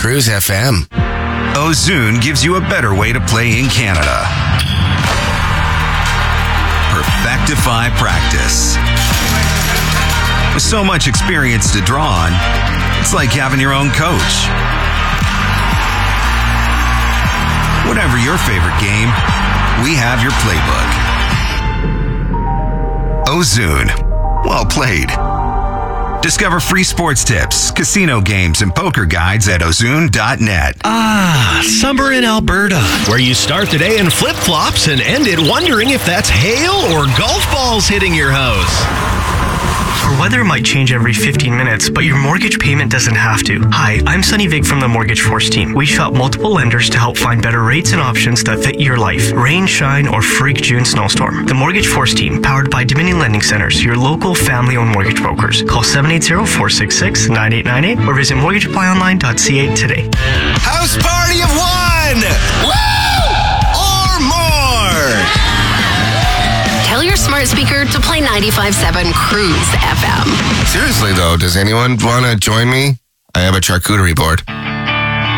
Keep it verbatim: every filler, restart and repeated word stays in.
Cruise F M. Ozoon gives you a better way to play in Canada. Perfectify practice. With so much experience to draw on, it's like having your own coach. Whatever your favorite game, we have your playbook. Ozoon. Well played. Discover free sports tips, casino games, and poker guides at ozoon dot net. Ah, summer in Alberta, where you start the day in flip-flops and end it wondering if that's hail or golf balls hitting your house. Our weather might change every fifteen minutes, but your mortgage payment doesn't have to. Hi, I'm Sunny Vig from the Mortgage Force team. We shop multiple lenders to help find better rates and options that fit your life. Rain, shine, or freak June snowstorm. The Mortgage Force team, powered by Dominion Lending Centers, your local family-owned mortgage brokers. Call seven eight zero, four six six, nine eight nine eight or visit mortgage apply online dot c a today. House party of one! Woo! Or more! Tell your smart speaker to play ninety-five point seven Cruise F M. Seriously, though, does anyone want to join me? I have a charcuterie board.